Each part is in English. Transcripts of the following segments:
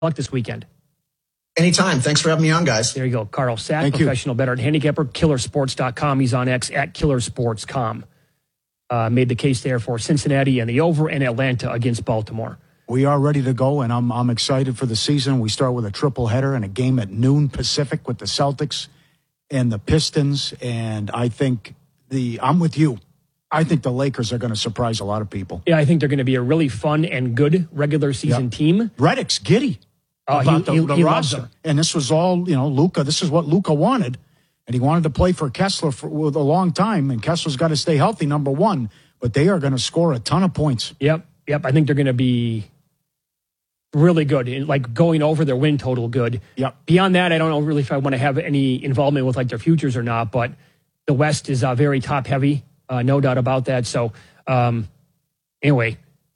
luck this weekend. Anytime. Thanks for having me on, guys. There you go. Carl Sack, professional bettor and handicapper, killersports.com. He's on X at killersports.com. Made the case there for Cincinnati and the over and Atlanta against Baltimore. We are ready to go, and I'm excited for the season. We start with a triple header and a game at noon Pacific with the Celtics and the Pistons. And I think I'm with you. I think the Lakers are going to surprise a lot of people. Yeah, I think they're going to be a really fun and good regular season team. Redick's giddy about the roster. And this was all, Luka. This is what Luka wanted. And he wanted to play for Kessler for a long time. And Kessler's got to stay healthy, number one. But they are going to score a ton of points. Yep. I think they're going to be really good, like going over their win total good. Yep. Beyond that, I don't know really if I want to have any involvement with like their futures or not, but the West is very top heavy, no doubt about that. So anyway,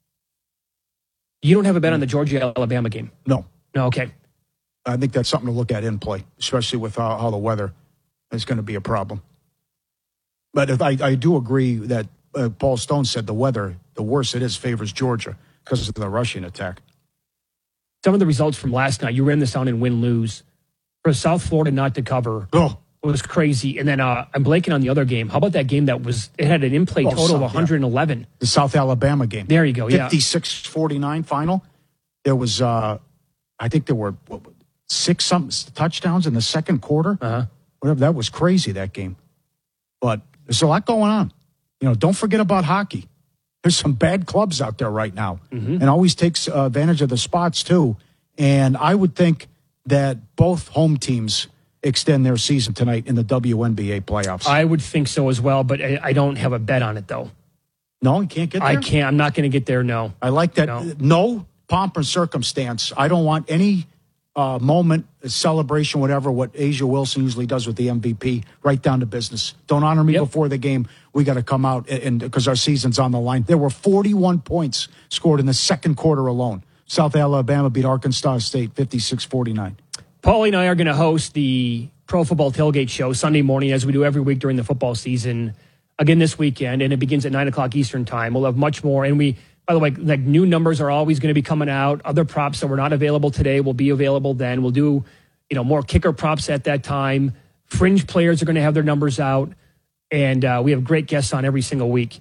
you don't have a bet on the Georgia-Alabama game? No. Okay. I think that's something to look at in play, especially with how the weather is going to be a problem. But if I do agree that Paul Stone said the weather, the worse it is, favors Georgia because of the rushing attack. Some of the results from last night, you ran this down in win-lose. For South Florida not to cover was crazy. And then I'm blanking on the other game. How about that game it had an in-play total of 111? Yeah. The South Alabama game. There you go, 56-49 final. There was, I think there were 6 touchdowns in the second quarter. Whatever, that was crazy, that game. But there's a lot going on. Don't forget about hockey. There's some bad clubs out there right now, and always takes advantage of the spots, too. And I would think that both home teams extend their season tonight in the WNBA playoffs. I would think so as well, but I don't have a bet on it, though. No, you can't get there? I can't. I'm not going to get there, no. I like that. No pomp or circumstance. I don't want any moment, celebration, whatever, what Asia Wilson usually does with the MVP, right down to business. Don't honor me before the game. We got to come out and because our season's on the line. There were 41 points scored in the second quarter alone. South Alabama beat Arkansas State 56-49. Paulie and I are going to host the Pro Football Tailgate Show Sunday morning, as we do every week during the football season, again this weekend, and it begins at 9 o'clock Eastern time. We'll have much more, and by the way, like new numbers are always going to be coming out. Other props that were not available today will be available then. We'll do, more kicker props at that time. Fringe players are going to have their numbers out, and we have great guests on every single week.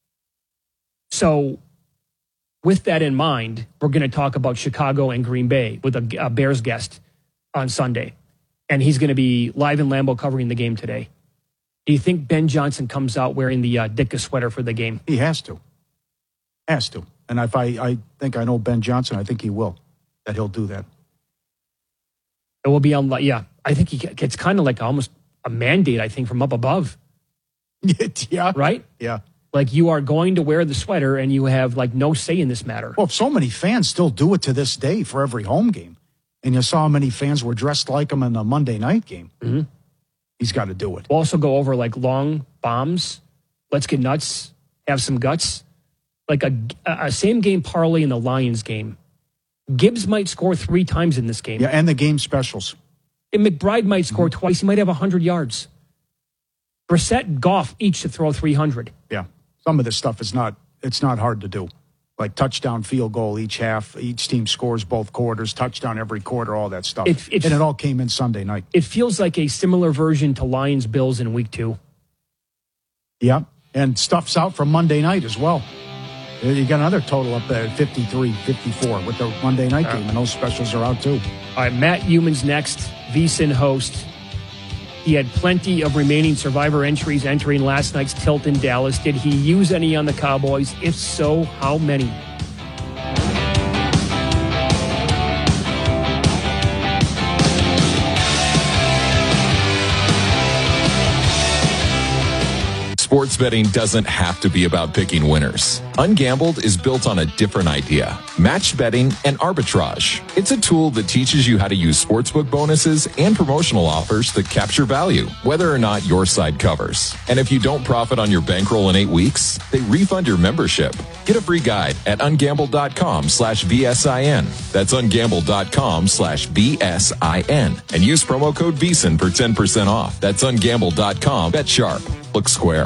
So with that in mind, we're going to talk about Chicago and Green Bay with a Bears guest on Sunday, and he's going to be live in Lambeau covering the game today. Do you think Ben Johnson comes out wearing the Ditka sweater for the game? He has to. And if I think I know Ben Johnson, I think that he'll do that. It will be on, I think it's kind of like almost a mandate, I think, from up above. Yeah. Right? Yeah. Like you are going to wear the sweater and you have like no say in this matter. Well, so many fans still do it to this day for every home game. And you saw how many fans were dressed like him in the Monday night game. Mm-hmm. He's got to do it. We'll also go over like long bombs. Let's get nuts. Have some guts. Like a same-game parlay in the Lions game. Gibbs might score 3 times in this game. Yeah, and the game specials. And McBride might score twice. He might have 100 yards. Brissett, Goff, each to throw 300. Yeah, some of this stuff it's not hard to do. Like touchdown, field goal each half. Each team scores both quarters. Touchdown every quarter, all that stuff. And it all came in Sunday night. It feels like a similar version to Lions-Bills in Week 2. Yeah, and stuff's out from Monday night as well. You got another total up there, 53-54 with the Monday night game, and those specials are out too. All right, Matt Youmans next, VSiN host. He had plenty of remaining Survivor entries entering last night's tilt in Dallas. Did he use any on the Cowboys? If so, how many? Sports betting doesn't have to be about picking winners. Ungambled is built on a different idea. Matched betting and arbitrage. It's a tool that teaches you how to use sportsbook bonuses and promotional offers that capture value, whether or not your side covers. And if you don't profit on your bankroll in 8 weeks, they refund your membership. Get a free guide at ungambled.com/BSIN. That's ungambled.com/BSIN. And use promo code VSiN for 10% off. That's ungambled.com. Bet sharp. Look square.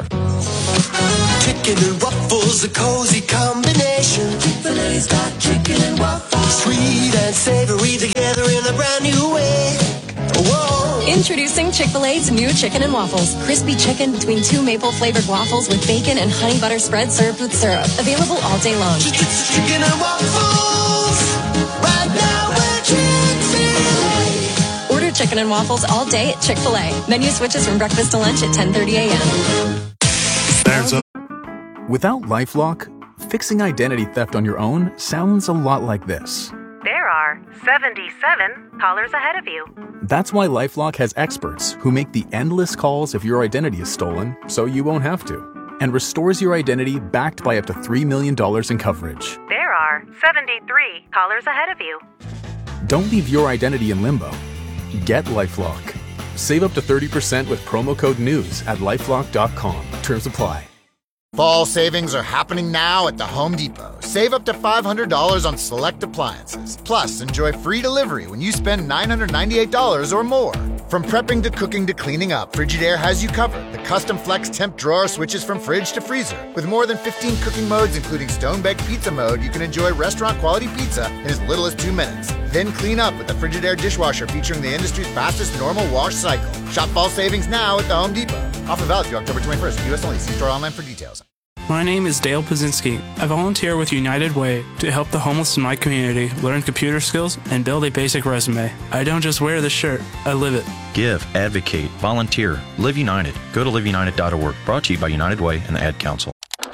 Chicken and waffles, a cozy combination. Chick-fil-A's got chicken and waffles. Sweet and savory together in a brand new way. Whoa. Introducing Chick-fil-A's new chicken and waffles. Crispy chicken between 2 maple-flavored waffles with bacon and honey butter spread served with syrup. Available all day long. Chicken and waffles. Right now we're Chick-fil-A. Order chicken and waffles all day at Chick-fil-A. Menu switches from breakfast to lunch at 10:30 a.m. Without LifeLock, fixing identity theft on your own sounds a lot like this. There are 77 callers ahead of you. That's why LifeLock has experts who make the endless calls if your identity is stolen, so you won't have to, and restores your identity backed by up to $3 million in coverage. There are 73 callers ahead of you. Don't leave your identity in limbo. Get LifeLock. Save up to 30% with promo code NEWS at LifeLock.com. Terms apply. Fall savings are happening now at the Home Depot. Save up to $500 on select appliances. Plus, enjoy free delivery when you spend $998 or more. From prepping to cooking to cleaning up, Frigidaire has you covered. The custom flex temp drawer switches from fridge to freezer. With more than 15 cooking modes, including stone-baked pizza mode, you can enjoy restaurant-quality pizza in as little as 2 minutes. Then clean up with the Frigidaire dishwasher featuring the industry's fastest normal wash cycle. Shop fall savings now at the Home Depot. Offer valid through October 21st. U.S. only. See store online for details. My name is Dale Pazinski. I volunteer with United Way to help the homeless in my community learn computer skills and build a basic resume. I don't just wear the shirt, I live it. Give, advocate, volunteer, Live United. Go to liveunited.org. Brought to you by United Way and the Ad Council.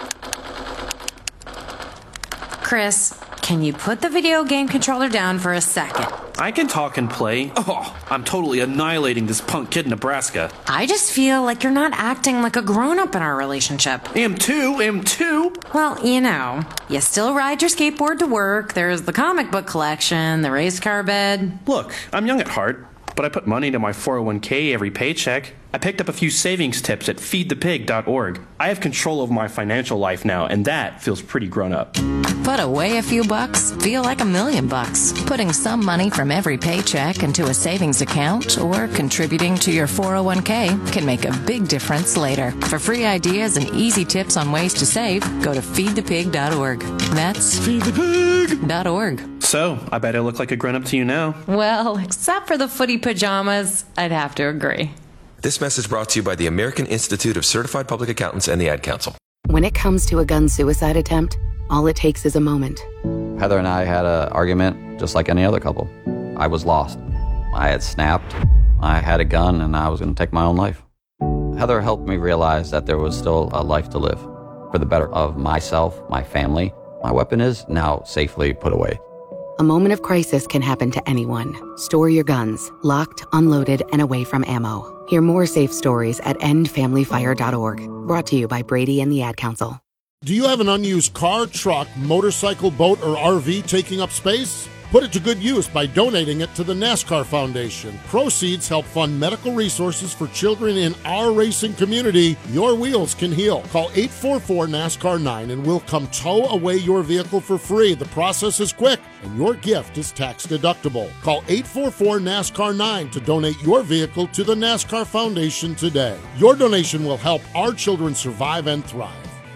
Chris, can you put the video game controller down for a second? I can talk and play. Oh, I'm totally annihilating this punk kid in Nebraska. I just feel like you're not acting like a grown-up in our relationship. Am too. Well, you still ride your skateboard to work, there's the comic book collection, the race car bed. Look, I'm young at heart, but I put money into my 401k every paycheck. I picked up a few savings tips at feedthepig.org. I have control over my financial life now, and that feels pretty grown up. Put away a few bucks, feel like $1 million. Putting some money from every paycheck into a savings account or contributing to your 401k can make a big difference later. For free ideas and easy tips on ways to save, go to feedthepig.org. That's feedthepig.org. So, I bet I look like a grown-up to you now. Well, except for the footy pajamas, I'd have to agree. This message brought to you by the American Institute of Certified Public Accountants and the Ad Council. When it comes to a gun suicide attempt, all it takes is a moment. Heather and I had an argument just like any other couple. I was lost. I had snapped. I had a gun and I was going to take my own life. Heather helped me realize that there was still a life to live for the better of myself, my family. My weapon is now safely put away. A moment of crisis can happen to anyone. Store your guns, locked, unloaded, and away from ammo. Hear more safe stories at endfamilyfire.org. Brought to you by Brady and the Ad Council. Do you have an unused car, truck, motorcycle, boat, or RV taking up space? Put it to good use by donating it to the NASCAR Foundation. Proceeds help fund medical resources for children in our racing community. Your wheels can heal. Call 844-NASCAR-9 and we'll come tow away your vehicle for free. The process is quick and your gift is tax deductible. Call 844-NASCAR-9 to donate your vehicle to the NASCAR Foundation today. Your donation will help our children survive and thrive.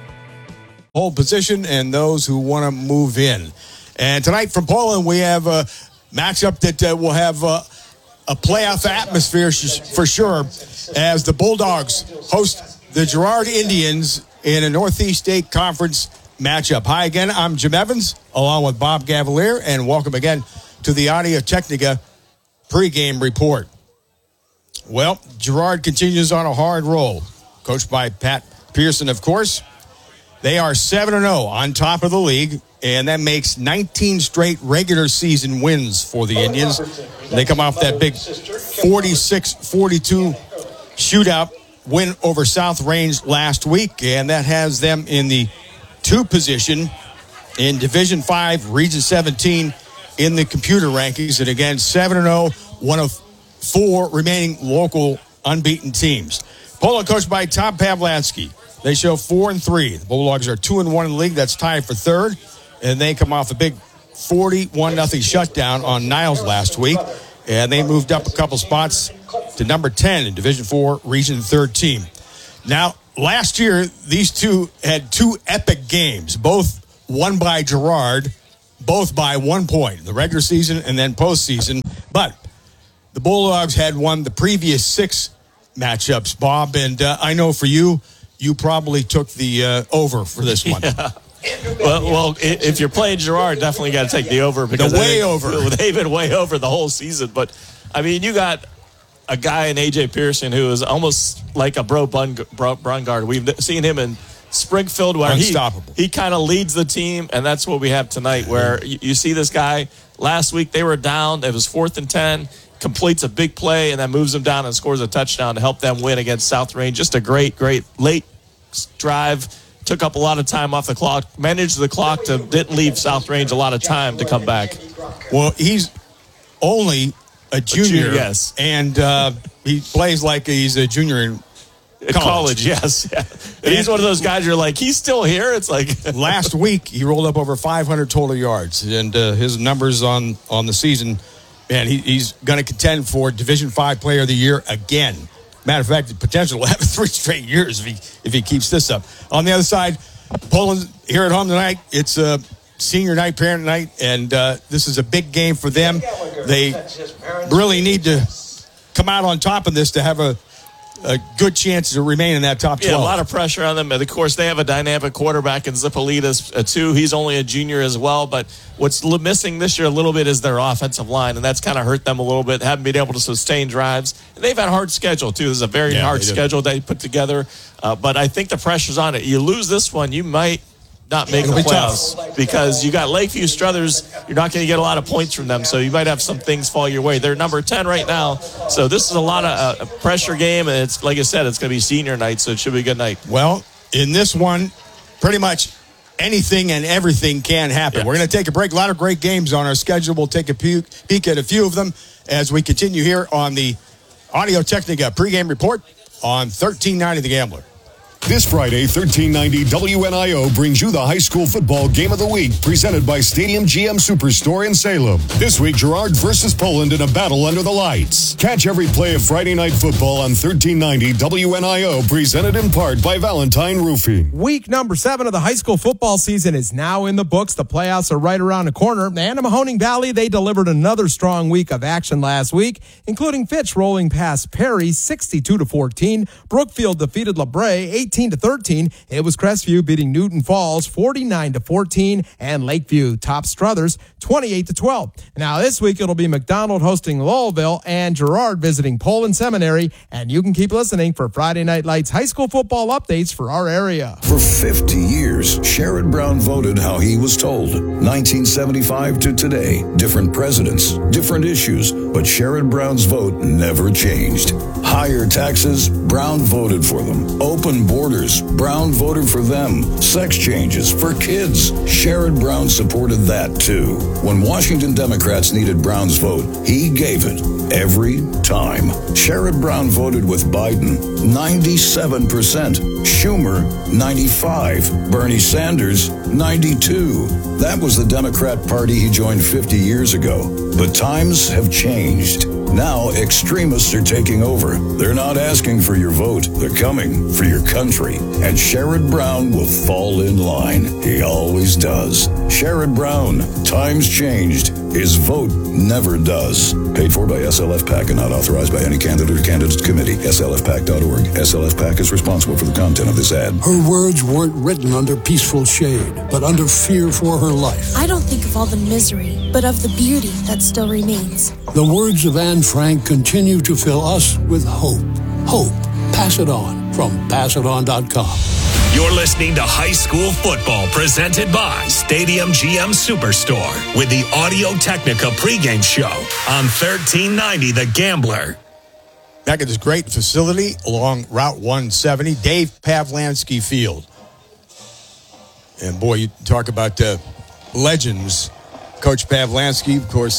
Hold position and those who want to move in. And tonight from Poland, we have a matchup that will have a playoff atmosphere for sure as the Bulldogs host the Girard Indians in a Northeast State Conference matchup. Hi again, I'm Jim Evans along with Bob Gavalier, and welcome again to the Audio Technica pregame report. Well, Girard continues on a hard roll, coached by Pat Pearson, of course. They are 7-0 on top of the league, and that makes 19 straight regular season wins for the Indians. They come off that big 46-42 shootout win over South Range last week, and that has them in the 2 position in Division 5, Region 17 in the computer rankings. And again, 7-0, one of 4 remaining local unbeaten teams. Poland coached by Tom Pavlatsky. They show 4-3. The Bulldogs are 2-1 in the league. That's tied for third. And they come off a big 41-0 shutdown on Niles last week. And they moved up a couple spots to number 10 in Division 4, Region 13. Now, last year, these two had 2 epic games, both won by Girard, both by 1 point, the regular season and then postseason. But the Bulldogs had won the previous 6 matchups, Bob, and I know for you probably took the over for this one. Yeah. Well, if you're playing Girard, definitely got to take the over because they've been way over the whole season. But I mean, you got a guy in AJ Pearson who is almost like a Bro Brungard. We've seen him in Springfield where he kind of leads the team, and that's what we have tonight. Where you see this guy. Last week they were down. It was 4th and 10. Completes a big play and then moves them down and scores a touchdown to help them win against South Range. Just a great late drive. Took up a lot of time off the clock. Managed the clock didn't leave South Range a lot of time to come back. Well, he's only a junior, yes, and he plays like he's a junior in college. Yes. Yeah. And he's one of those guys you're like, he's still here. It's like last week he rolled up over 500 total yards, and his numbers on the season, man, he's going to contend for Division V Player of the Year again. Matter of fact, the potential will have 3 straight years if he keeps this up. On the other side, Poland here at home tonight. It's a senior night, parent night, and this is a big game for them. They really need to come out on top of this to have a good chance to remain in that top 12. Yeah, a lot of pressure on them. And of course, they have a dynamic quarterback in Zipolitas, too. He's only a junior as well. But what's missing this year a little bit is their offensive line, and that's kind of hurt them a little bit. Haven't been able to sustain drives. And they've had a hard schedule, too. This is a very hard schedule they put together. But I think the pressure's on it. You lose this one, you might not make the playoffs because you got Lakeview Struthers. You're not going to get a lot of points from them, so you might have some things fall your way. They're number 10 right now, so this is a lot of a pressure game, and it's like I said, it's going to be senior night, so it should be a good night. Well, in this one, pretty much anything and everything can happen. Yes. We're going to take a break. A lot of great games on our schedule. We'll take a peek at a few of them as we continue here on the Audio Technica pregame report on 1390 The Gambler. This Friday, 1390 WNIO brings you the high school football game of the week presented by Stadium GM Superstore in Salem. This week, Girard versus Poland in a battle under the lights. Catch every play of Friday Night Football on 1390 WNIO presented in part by Valentine Roofing. Week number 7 of the high school football season is now in the books. The playoffs are right around the corner. And in Mahoning Valley, they delivered another strong week of action last week, including Fitch rolling past Perry 62-14. Brookfield defeated LaBrea 18-13. It was Crestview beating Newton Falls 49-14, and Lakeview topped Struthers 28-12. Now this week it'll be McDonald hosting Lowellville and Girard visiting Poland Seminary, and you can keep listening for Friday Night Lights high school football updates for our area. For 50 years, Sherrod Brown voted how he was told. 1975 to today, different presidents, different issues, but Sherrod Brown's vote never changed. Higher taxes, Brown voted for them. Open borders, Brown voted for them. Sex changes for kids, Sherrod Brown supported that too. When Washington Democrats needed Brown's vote, he gave it every time. Sherrod Brown voted with Biden 97%, Schumer 95%, Bernie Sanders 92%. That was the Democrat Party he joined 50 years ago. But times have changed. Now extremists are taking over. They're not asking for your vote. They're coming for your country. And Sherrod Brown will fall in line. He always does. Sherrod Brown. Times changed. His vote never does. Paid for by SLF PAC and not authorized by any candidate or candidates committee. SLFPAC.org. SLF PAC is responsible for the content of this ad. Her words weren't written under peaceful shade, but under fear for her life. I don't think of all the misery, but of the beauty that still remains. The words of Anne Frank continue to fill us with hope. Hope. Pass it on from PassItOn.com. You're listening to High School Football presented by Stadium GM Superstore with the Audio Technica pregame show on 1390 The Gambler. Back at this great facility along Route 170, Dave Pavlansky Field. And boy, you talk about legends. Coach Pavlansky, of course,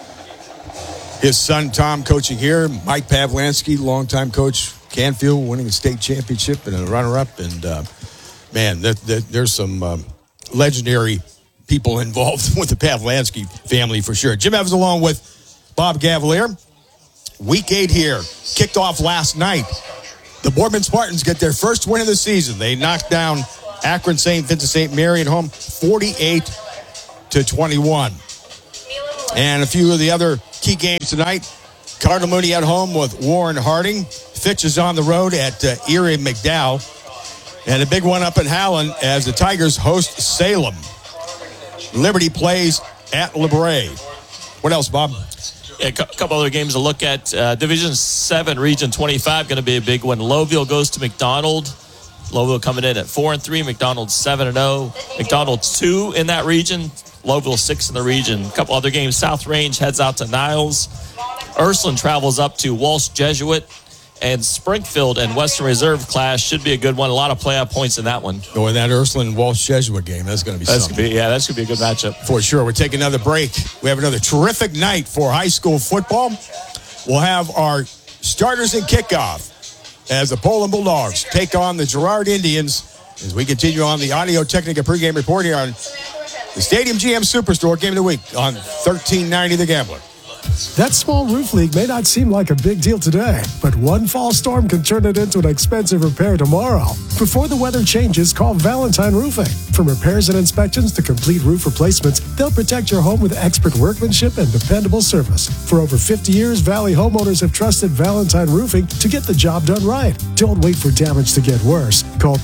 his son Tom coaching here. Mike Pavlansky, longtime coach, Canfield, winning a state championship and a runner-up. And, man, there's some legendary people involved with the Pavlansky family for sure. Jim Evans along with Bob Gavalier. Week 8 here, kicked off last night. The Boardman Spartans get their first win of the season. They knocked down Akron St. Vincent St. Mary at home 48-21. 21. And a few of the other key games tonight. Cardinal Mooney at home with Warren Harding. Fitch is on the road at Erie McDowell. And a big one up in Howland as the Tigers host Salem. Liberty plays at LeBray. What else, Bob? A couple other games to look at. Division 7, Region 25, going to be a big one. Lowville goes to McDonald. Lowville coming in at 4-3. McDonald 7-0. McDonald 2 in that region. Lowville 6 in the region. A couple other games. South Range heads out to Niles. Ursuline travels up to Walsh Jesuit. And Springfield and Western Reserve clash should be a good one. A lot of playoff points in that one. Oh, in that Ursuline Walsh Jesuit game, that's going to be something. That's going to be a good matchup. For sure. We're taking another break. We have another terrific night for high school football. We'll have our starters and kickoff as the Poland Bulldogs take on the Girard Indians as we continue on the Audio Technica pregame report here on the Stadium GM Superstore Game of the Week on 1390 The Gambler. That small roof leak may not seem like a big deal today, but one fall storm can turn it into an expensive repair tomorrow. Before the weather changes, call Valentine Roofing. From repairs and inspections to complete roof replacements, they'll protect your home with expert workmanship and dependable service. For over 50 years, Valley homeowners have trusted Valentine Roofing to get the job done right. Don't wait for damage to get worse. Call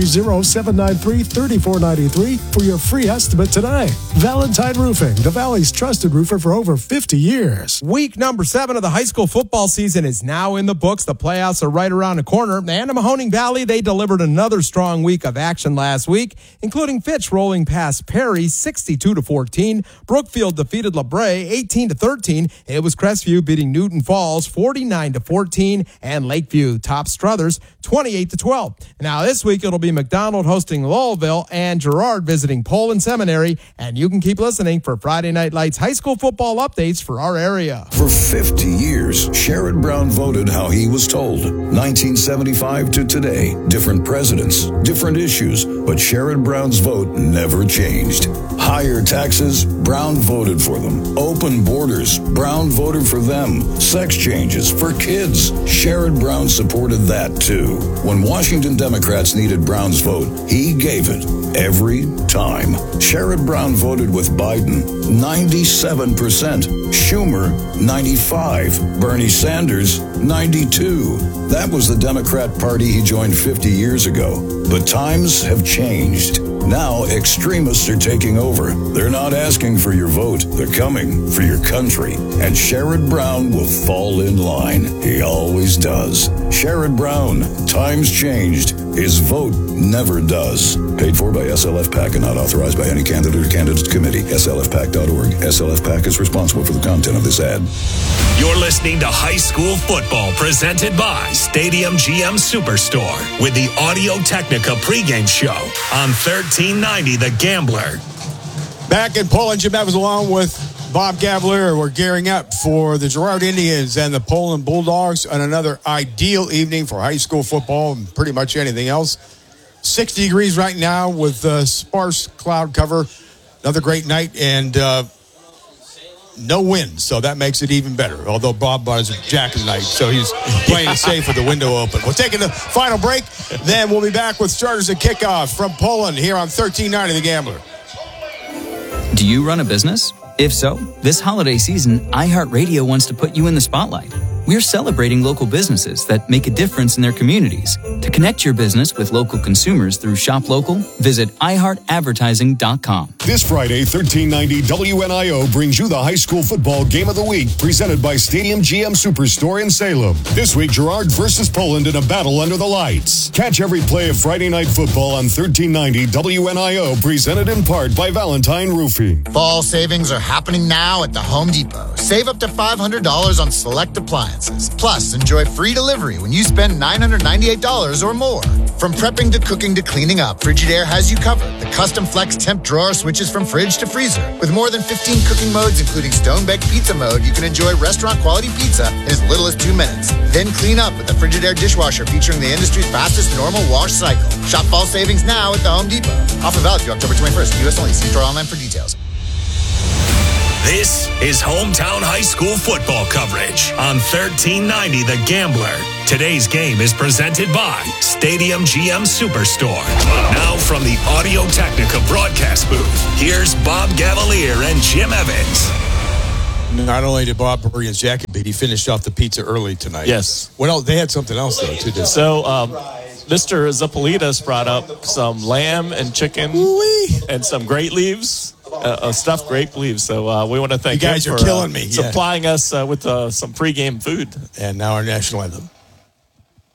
330-793-3493 for your free estimate today. Valentine Roofing, the Valley's trusted roofer for over 50 years. Week number 7 of the high school football season is now in the books. The playoffs are right around the corner. And Mahoning Valley, they delivered another strong week of action last week, including Fitch rolling past Perry 62-14. Brookfield defeated LeBray 18-13. It was Crestview beating Newton Falls 49-14, and Lakeview topped Struthers 28-12. Now this week it'll be McDonald hosting Lowellville and Girard visiting Poland Seminary. And you can keep listening for Friday Night Lights high school football updates for our area. For 50 years, Sherrod Brown voted how he was told. 1975 to today, different presidents, different issues, but Sherrod Brown's vote never changed. Higher taxes, Brown voted for them. Open borders, Brown voted for them. Sex changes for kids, Sherrod Brown supported that too. When Washington Democrats needed Brown's vote, he gave it every time. Sherrod Brown voted with Biden 97%. Schumer, 95. Bernie Sanders, 92. That was the Democrat Party he joined 50 years ago. But times have changed. Now extremists are taking over. They're not asking for your vote. They're coming for your country. And Sherrod Brown will fall in line. He always does. Sherrod Brown, times changed. His vote never does. Paid for by SLF PAC and not authorized by any candidate or candidates committee. SLFPAC.org. SLF PAC is responsible for the content of this ad. You're listening to High School Football presented by Stadium GM Superstore with the Audio Technica pregame show on 1390 The Gambler. Back in Poland, Jim Evans along with Bob Cavalier. We're gearing up for the Girard Indians and the Poland Bulldogs on another ideal evening for high school football and pretty much anything else. 60 degrees right now with sparse cloud cover. Another great night and no wind, so that makes it even better. Although Bob bought his jacket tonight, so he's playing it safe with the window open. We're taking the final break. Then we'll be back with starters and kickoff from Poland here on 1390 The Gambler. Do you run a business? If so, this holiday season, iHeartRadio wants to put you in the spotlight. We're celebrating local businesses that make a difference in their communities. To connect your business with local consumers through Shop Local, visit iHeartAdvertising.com. This Friday, 1390 WNIO brings you the high school football game of the week presented by Stadium GM Superstore in Salem. This week, Girard versus Poland in a battle under the lights. Catch every play of Friday Night Football on 1390 WNIO, presented in part by Valentine Roofing. Fall savings are happening now at the Home Depot. Save up to $500 on select appliances. Plus, enjoy free delivery when you spend $998 or more. From prepping to cooking to cleaning up, Frigidaire has you covered. The custom flex temp drawer switches from fridge to freezer. With more than 15 cooking modes, including stone-baked pizza mode, you can enjoy restaurant-quality pizza in as little as 2 minutes. Then clean up with the Frigidaire dishwasher featuring the industry's fastest normal wash cycle. Shop fall savings now at the Home Depot. Offer valid through October 21st. U.S. only. See store online for details. This is hometown high school football coverage on 1390 The Gambler. Today's game is presented by Stadium GM Superstore. Now from the Audio Technica broadcast booth, here's Bob Gavalier and Jim Evans. Not only did Bob bring his jacket, but he finished off the pizza early tonight. Yes. What else? They had something else, though, too. So, Mr. Zapolitas brought up some lamb and chicken and some grape leaves, stuffed grape leaves. So we want to thank you guys him for killing me. Supplying us with some pregame food. And now our national anthem.